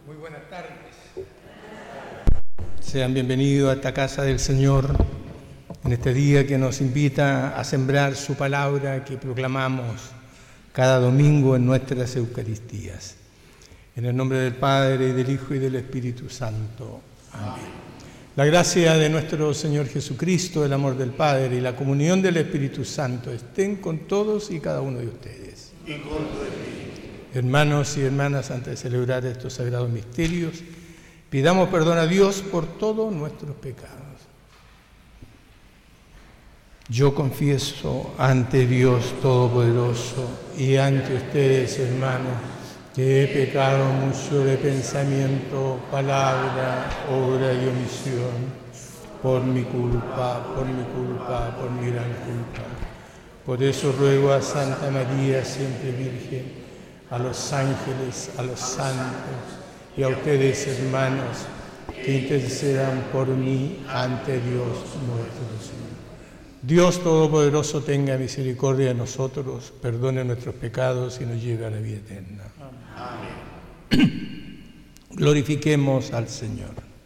Muy buenas tardes. Sean bienvenidos a esta casa del Señor en este día que nos invita a sembrar su palabra que proclamamos cada domingo en nuestras Eucaristías. En el nombre del Padre, y del Hijo, y del Espíritu Santo. Amén. La gracia de nuestro Señor Jesucristo, el amor del Padre y la comunión del Espíritu Santo estén con todos y cada uno de ustedes. Y con tu espíritu. Hermanos y hermanas, antes de celebrar estos sagrados misterios, pidamos perdón a Dios por todos nuestros pecados. Yo confieso ante Dios Todopoderoso y ante ustedes, hermanos, que he pecado mucho de pensamiento, palabra, obra y omisión, por mi culpa, por mi gran culpa. Por eso ruego a Santa María, siempre Virgen, a los ángeles, a los santos y a ustedes, hermanos, que intercedan por mí ante Dios nuestro Señor. Dios Todopoderoso tenga misericordia de nosotros, perdone nuestros pecados y nos lleve a la vida eterna. Amén. Glorifiquemos al Señor.